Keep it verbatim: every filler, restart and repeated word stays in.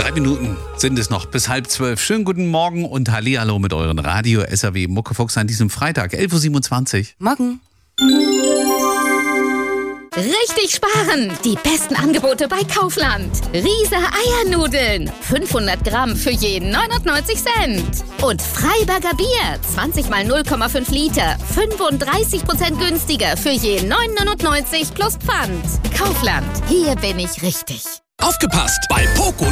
Drei Minuten sind es noch bis halb zwölf. Schönen guten Morgen und Hallihallo mit euren Radio S R W Muckefuchs an diesem Freitag, elf Uhr siebenundzwanzig. Morgen. Richtig sparen! Die besten Angebote bei Kaufland. Riese Eiernudeln. fünfhundert Gramm für jeden neunundneunzig Cent. Und Freiberger Bier. zwanzig mal null Komma fünf Liter. fünfunddreißig Prozent günstiger für jeden neun neunundneunzig plus Pfand. Kaufland. Hier bin ich richtig. Aufgepasst! Bei Poco